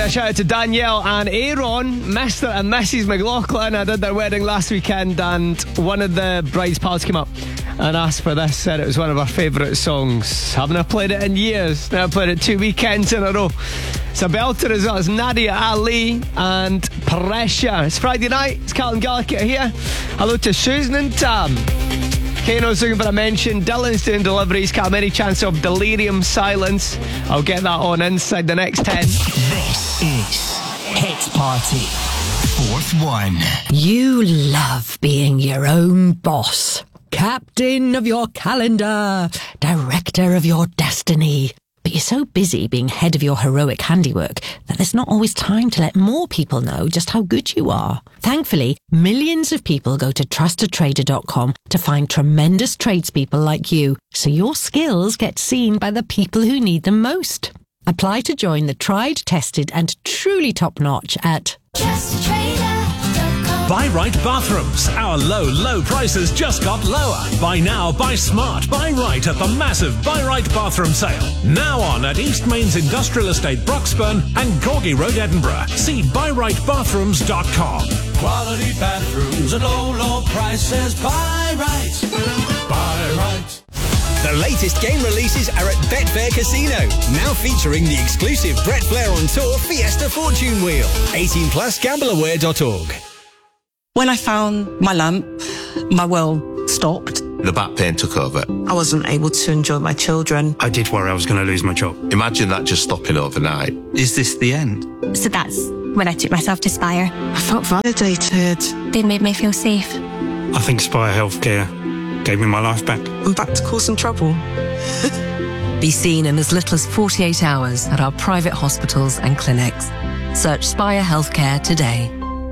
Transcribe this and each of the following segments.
a shout out to Danielle and Aaron, Mr. and Mrs. McLaughlin. I did their wedding last weekend, and one of the bride's pals came up and asked for this, said it was one of our favourite songs. Haven't I played it in years? Now I played it 2 weekends in a row. It's a belter as well. It's Nadia Ali and Pressure. It's Friday night. It's Callum Gallagher here. Hello to Susan and Tam. Kano's looking for a mention. Dylan's doing deliveries. Cam, any chance of Delirium Silence? I'll get that on inside the next 10. This is Hit Party. Fourth one. You love being your own boss. Captain of your calendar. Director of your destiny. But you're so busy being head of your heroic handiwork that there's not always time to let more people know just how good you are. Thankfully, millions of people go to trustatrader.com to find tremendous tradespeople like you, so your skills get seen by the people who need them most. Apply to join the tried, tested and truly top-notch at trustatrader.com. Buy Right Bathrooms. Our low prices just got lower. Buy now, buy smart, buy right at the massive Buy Right Bathroom sale. Now on at East Mains Industrial Estate, Broxburn and Corgi Road, Edinburgh. See buyrightbathrooms.com. Quality bathrooms at low prices. Buy right. Buy right. The latest game releases are at Betfair Casino, now featuring the exclusive Brett Flair on Tour Fiesta Fortune Wheel. 18 plus gambleaware.org. When I found my lamp, my world stopped. The back pain took over. I wasn't able to enjoy my children. I did worry I was going to lose my job. Imagine that just stopping overnight. Is this the end? So that's when I took myself to Spire. I felt validated. They made me feel safe. I think Spire Healthcare gave me my life back. I'm back to causing trouble. Be seen in as little as 48 hours at our private hospitals and clinics. Search Spire Healthcare today.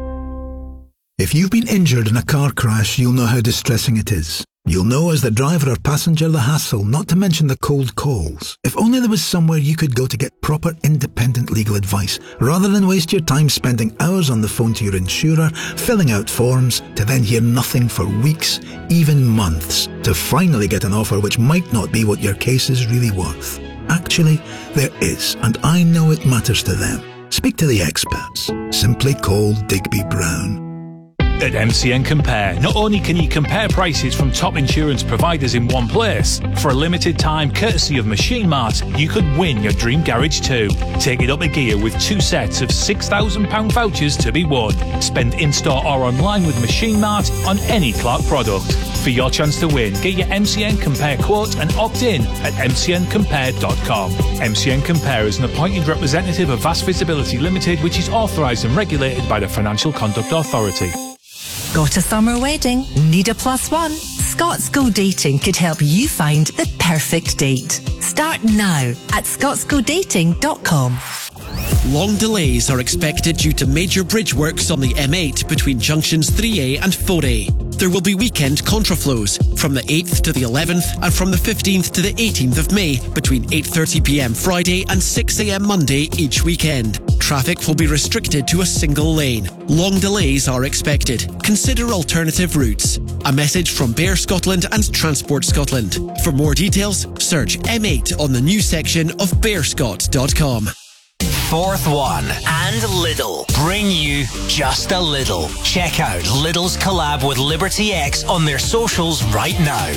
If you've been injured in a car crash, you'll know how distressing it is. You'll know as the driver or passenger the hassle, not to mention the cold calls. If only there was somewhere you could go to get proper independent legal advice, rather than waste your time spending hours on the phone to your insurer, filling out forms, to then hear nothing for weeks, even months, to finally get an offer which might not be what your case is really worth. Actually, there is, and I know it matters to them. Speak to the experts. Simply call Digby Brown. At MCN Compare, not only can you compare prices from top insurance providers in one place, for a limited time, courtesy of Machine Mart, you could win your dream garage too. Take it up a gear with 2 sets of £6,000 vouchers to be won. Spend in-store or online with Machine Mart on any Clark product. For your chance to win, get your MCN Compare quote and opt in at mcncompare.com. MCN Compare is an appointed representative of Vast Visibility Limited, which is authorised and regulated by the Financial Conduct Authority. Got a summer wedding? Need a +1? Scots Go Dating could help you find the perfect date. Start now at scotsgodating.com. Long delays are expected due to major bridge works on the M8 between junctions 3A and 4A. There will be weekend contraflows from the 8th to the 11th and from the 15th to the 18th of May between 8:30pm Friday and 6am Monday each weekend. Traffic will be restricted to a single lane. Long delays are expected. Consider alternative routes. A message from Bear Scotland and Transport Scotland. For more details, search M8 on the news section of bearscot.com. Fourth one. And Lidl bring you just a little. Check out Lidl's collab with Liberty X on their socials right now.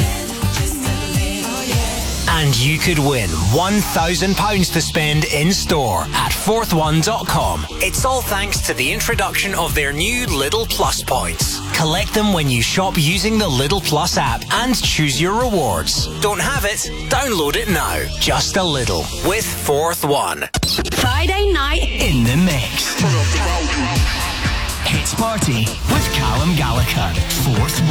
And you could win £1,000 to spend in store at fourthone.com. It's all thanks to the introduction of their new Lidl Plus points. Collect them when you shop using the Lidl Plus app and choose your rewards. Don't have it? Download it now. Just a little with Fourth One. Friday night In the mix. Hits Party with Callum Gallagher. Fourth